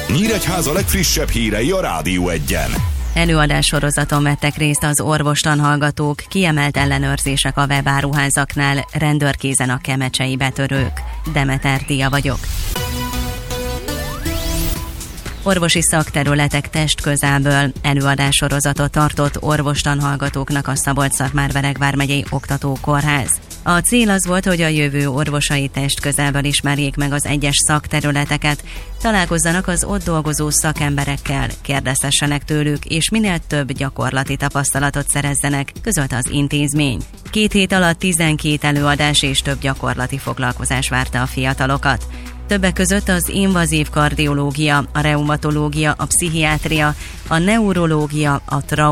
Nyíregyháza legfrissebb hírei a Rádió Egyen. Előadássorozaton vettek részt az orvostanhallgatók, kiemelt ellenőrzések a webáruházaknál, rendőrkézen a kemecsei betörők. Demeter Dia vagyok. Orvosi szakterületek testközelből előadássorozatot tartott orvostanhallgatóknak a Szabolcs-Szatmár-Veregvár megyei oktatókórház. A cél az volt, hogy a jövő orvosai testközelből ismerjék meg az egyes szakterületeket, találkozzanak az ott dolgozó szakemberekkel, kérdeztessenek tőlük, és minél több gyakorlati tapasztalatot szerezzenek, közölte az intézmény. 2 hét alatt 12 előadás és több gyakorlati foglalkozás várta a fiatalokat. Többek között az invazív kardiológia, a reumatológia, a pszichiátria, a neurológia, a